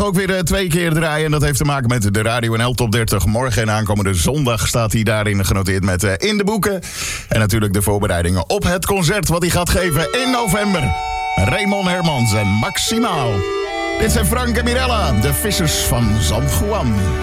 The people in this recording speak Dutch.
Ook weer 2 keer draaien. En dat heeft te maken met de Radio NL Top 30. Morgen en aankomende zondag staat hij daarin genoteerd met In de Boeken. En natuurlijk de voorbereidingen op het concert wat hij gaat geven in november. Raymond Hermans en Maximaal. Dit zijn Frank en Mirella, de vissers van San Juan.